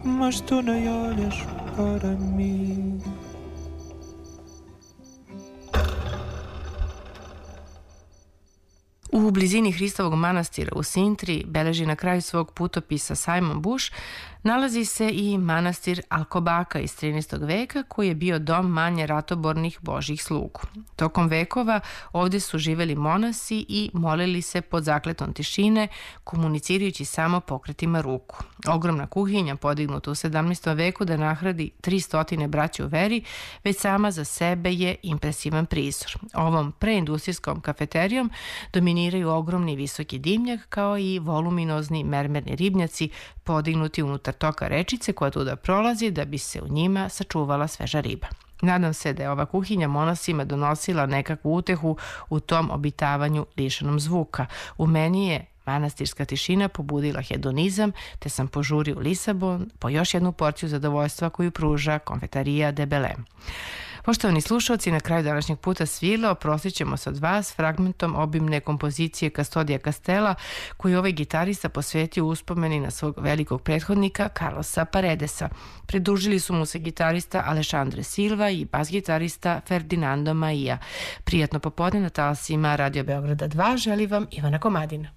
mas tú no llores para mí. U blizini Hristovog manastira u Sintri beleži na kraju svog putopisa Simon Bush, nalazi se i manastir Alkobaka iz 13. veka koji je bio dom manje ratobornih božjih slugu. Tokom vekova ovdje su živeli monasi i molili se pod zakletom tišine, komunicirajući samo pokretima ruku. Ogromna kuhinja podignuta u 17. veku da nahradi 300 braće u veri, već sama za sebe je impresivan prizor. Ovom preindustrijskom kafeterijom dominiraju ogromni visoki dimnjak kao i voluminozni mermerni ribnjaci podignuti unutar toka rečice koja tuda prolazi da bi se u njima sačuvala sveža riba. Nadam se da je ova kuhinja monasima donosila nekakvu utehu u tom obitavanju lišenom zvuka. U meni je manastirska tišina pobudila hedonizam, te sam požurio u Lisabon po još jednu porciju zadovoljstva koju pruža Konfetarija de Belem. Poštovani slušalci, na kraju današnjeg puta svila oprostit ćemo se od vas fragmentom obimne kompozicije Kastodija Castela koju ovaj gitarista posvetio uspomeni na svog velikog prethodnika Carlosa Paredesa. Pridružili su mu se gitarista Alexandre Silva i bas-gitarista Ferdinando Maia. Prijatno popodne na talasima Radio Beograda 2 želi vam Ivana Komadina.